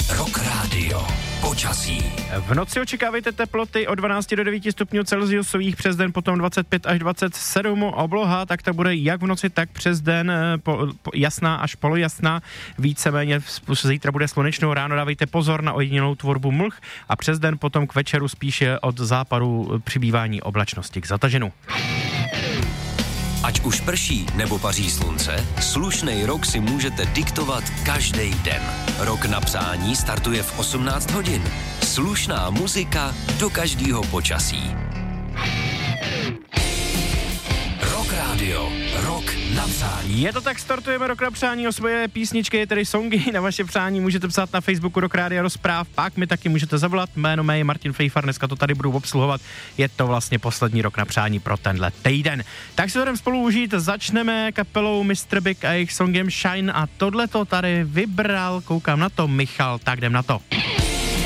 Rock Radio. Počasí. V noci očekávejte teploty od 12 do 9 stupňů Celsiusových, přes den potom 25 až 27. Obloha, tak to bude jak v noci, tak přes den jasná až polojasná. Víceméně zítra bude slunečno, ráno dávejte pozor na ojedinělou tvorbu mlh a přes den potom k večeru spíše od západu přibývání oblačnosti k zataženu. Ať už prší nebo paří slunce, slušnej rok si můžete diktovat každý den. Rok na přání startuje v 18 hodin. Slušná muzika do každého počasí. Rock Radio. Rok na přání. Je to tak, startujeme rok na přání, o svoje písničky, tedy songy na vaše přání můžete psát na Facebooku Rock Radio Rozpráv, pak mi taky můžete zavolat, jméno mé je Martin Fejfar, dneska to tady budu obsluhovat, je to vlastně poslední rok na přání pro tenhle týden. Tak si to jdem spolu užít, začneme kapelou Mr. Big a jejich songem Shine a tohleto tady vybral, koukám na to, Michal, tak jdem na to.